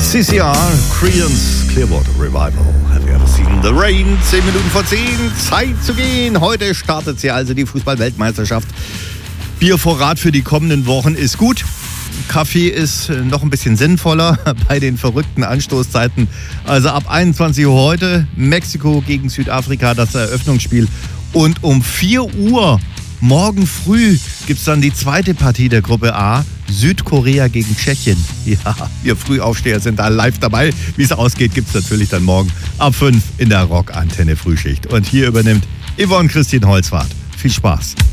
CCR, Creedence Clearwater Revival. Have you ever seen the rain? 10 Minuten vor 10, Zeit zu gehen. Heute startet sie also die Fußball-Weltmeisterschaft. Biervorrat für die kommenden Wochen ist gut. Kaffee ist noch ein bisschen sinnvoller bei den verrückten Anstoßzeiten. Also ab 21 Uhr heute Mexiko gegen Südafrika, das Eröffnungsspiel. Und um 4 Uhr morgen früh gibt es dann die zweite Partie der Gruppe A. Südkorea gegen Tschechien. Ja, wir Frühaufsteher sind da live dabei. Wie es ausgeht, gibt es natürlich dann morgen ab 5 in der Rock-Antenne Frühschicht. Und hier übernimmt Yvonne Christine Holzwarth. Viel Spaß.